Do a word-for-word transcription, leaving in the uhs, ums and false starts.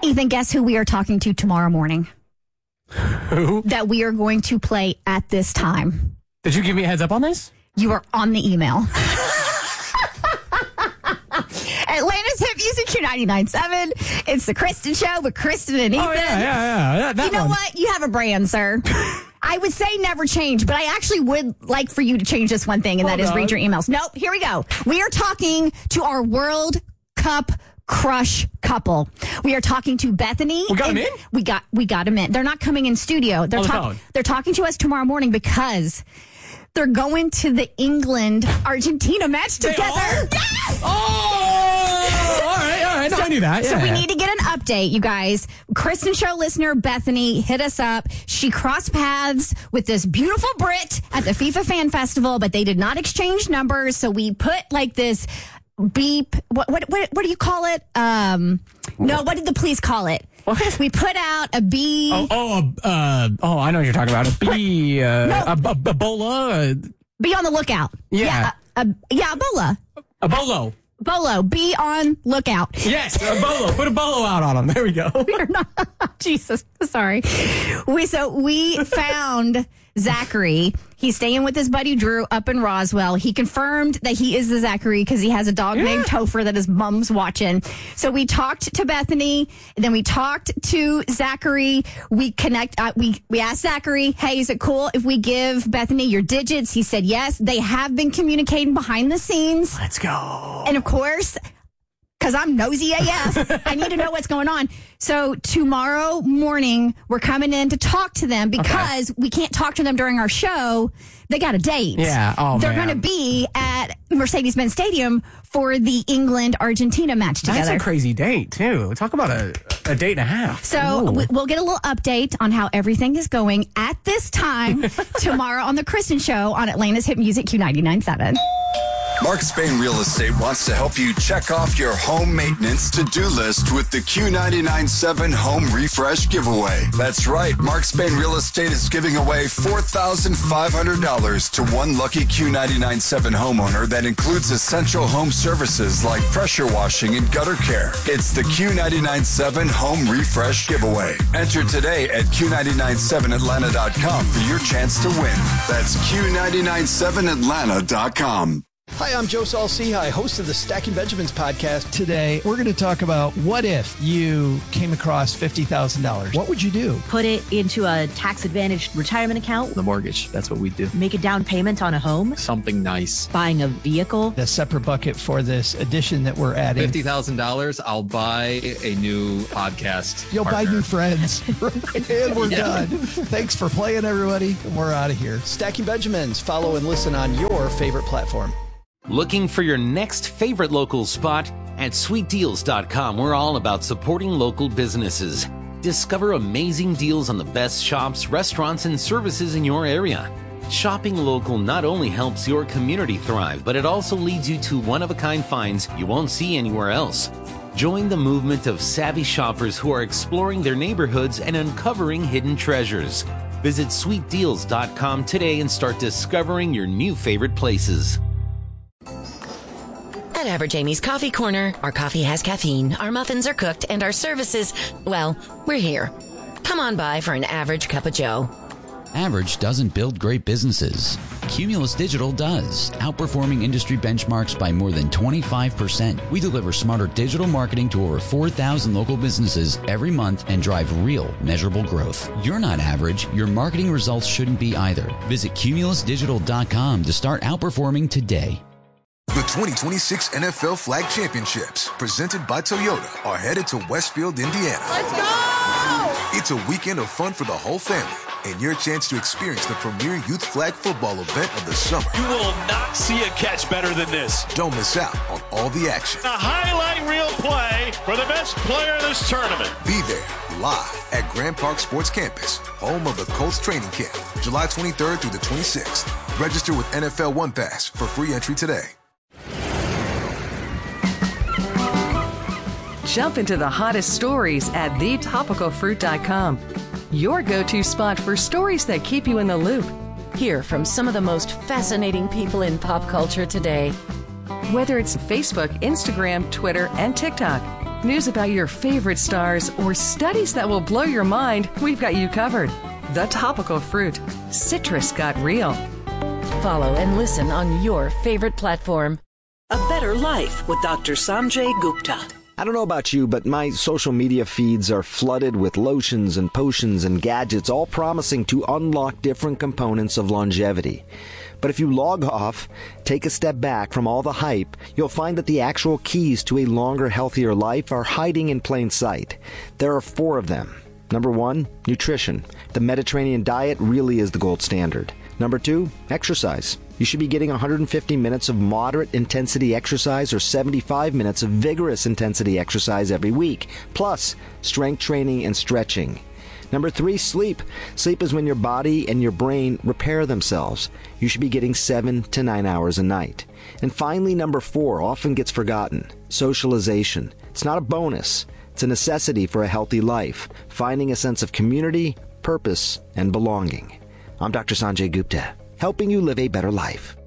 Ethan, guess who we are talking to tomorrow morning? Who? That we are going to play at this time. Did you give me a heads up on this? You are on the email. Atlanta's Hit Music Q ninety-nine point seven. It's the Kristen Show with Kristen and Ethan. Oh, yeah, yeah, yeah. That, that you know one. what? You have a brand, sir. I would say never change, but I actually would like for you to change this one thing, and Hold that is on. read your emails. Nope, here we go. We are talking to our World Cup crush couple. We are talking to Bethany. We got and- them in? We got we got them in. They're not coming in studio. They're On the talk- phone. They're talking to us tomorrow morning because they're going to the England Argentina match They together. are? Yes! Oh, all right, all right. No, I knew that. So yeah. we need to get an update, you guys. Kristen Show listener Bethany hit us up. She crossed paths with this beautiful Brit at the FIFA Fan Festival, but they did not exchange numbers. So we put like this beep. What what what, what do you call it? Um, no, what did the police call it? What? We put out a B. Oh, oh, uh, oh, I know what you're talking about. A bee, uh, No. a, a, a bola, uh, Be on the lookout. Yeah. Yeah, a, a, yeah, a bola. a bolo. Bolo. Be on lookout. Yes, a bolo. Put a bolo out on them. There we go. We're not. Jesus, sorry. We so we found Zachary. He's staying with his buddy Drew up in Roswell. He confirmed that he is the Zachary because he has a dog Yeah. named Topher that his mom's watching. So we talked to Bethany, and then we talked to Zachary. We connect. Uh, we we asked Zachary, "Hey, is it cool if we give Bethany your digits?" He said yes. They have been communicating behind the scenes, Let's go. and of course, because I'm nosy A F, I need to know what's going on. So tomorrow morning, we're coming in to talk to them because we can't talk to them during our show. They got a date. Yeah. Oh, They're man. going to be at Mercedes-Benz Stadium for the England-Argentina match together. That's a crazy date, too. Talk about a, a date and a half. So Ooh. we- we'll get a little update on how everything is going at this time tomorrow on The Kristen Show on Atlanta's Hit Music Q ninety-nine point seven. Mark Spain Real Estate wants to help you check off your home maintenance to-do list with the Q ninety-nine point seven Home Refresh Giveaway. That's right. Mark Spain Real Estate is giving away four thousand five hundred dollars to one lucky Q ninety-nine point seven homeowner that includes essential home services like pressure washing and gutter care. It's the Q ninety-nine point seven Home Refresh Giveaway. Enter today at Q nine nine seven Atlanta dot com for your chance to win. That's Q nine nine seven Atlanta dot com. Hi, I'm Joe Saul-Sehy, host of the Stacking Benjamins podcast. Today, we're going to talk about what if you came across fifty thousand dollars? What would you do? Put it into a tax-advantaged retirement account. The mortgage, that's what we do. Make a down payment on a home. Something nice. Buying a vehicle. A separate bucket for this edition that we're adding. fifty thousand dollars, I'll buy a new podcast. You'll partner. buy new friends. And we're Yeah. done. Thanks for playing, everybody. And we're out of here. Stacking Benjamins. Follow and listen on your favorite platform. Looking for your next favorite local spot? At sweet deals dot com, we're all about supporting local businesses. Discover amazing deals on the best shops, restaurants, and services in your area. Shopping local not only helps your community thrive, but it also leads you to one-of-a-kind finds you won't see anywhere else. Join the movement of savvy shoppers who are exploring their neighborhoods and uncovering hidden treasures. Visit sweet deals dot com today and start discovering your new favorite places. At Average Amy's Coffee Corner, our coffee has caffeine, our muffins are cooked, and our services, well, we're here. Come on by for an average cup of joe. Average doesn't build great businesses. Cumulus Digital does, outperforming industry benchmarks by more than twenty-five percent. We deliver smarter digital marketing to over four thousand local businesses every month and drive real, measurable growth. You're not average. Your marketing results shouldn't be either. Visit cumulus digital dot com to start outperforming today. The twenty twenty-six N F L Flag Championships, presented by Toyota, are headed to Westfield, Indiana. Let's go! It's a weekend of fun for the whole family and your chance to experience the premier youth flag football event of the summer. You will not see a catch better than this. Don't miss out on all the action. A highlight reel play for the best player in this tournament. Be there live at Grand Park Sports Campus, home of the Colts training camp, July twenty-third through the twenty-sixth. Register with N F L One Pass for free entry today. Jump into the hottest stories at the topical fruit dot com. Your go-to spot for stories that keep you in the loop. Hear from some of the most fascinating people in pop culture today. Whether it's Facebook, Instagram, Twitter, and TikTok, news about your favorite stars, or studies that will blow your mind, we've got you covered. The Topical Fruit. Citrus got real. Follow and listen on your favorite platform. A Better Life with Doctor Sanjay Gupta. I don't know about you, but my social media feeds are flooded with lotions and potions and gadgets, all promising to unlock different components of longevity. But if you log off, take a step back from all the hype, you'll find that the actual keys to a longer, healthier life are hiding in plain sight. There are four of them. Number one, nutrition. The Mediterranean diet really is the gold standard. Number two, exercise. You should be getting one hundred fifty minutes of moderate intensity exercise or seventy-five minutes of vigorous intensity exercise every week, plus strength training and stretching. Number three, sleep. Sleep is when your body and your brain repair themselves. You should be getting seven to nine hours a night. And finally, number four, often gets forgotten, socialization. It's not a bonus. It's a necessity for a healthy life, finding a sense of community, purpose, and belonging. I'm Doctor Sanjay Gupta, helping you live a better life.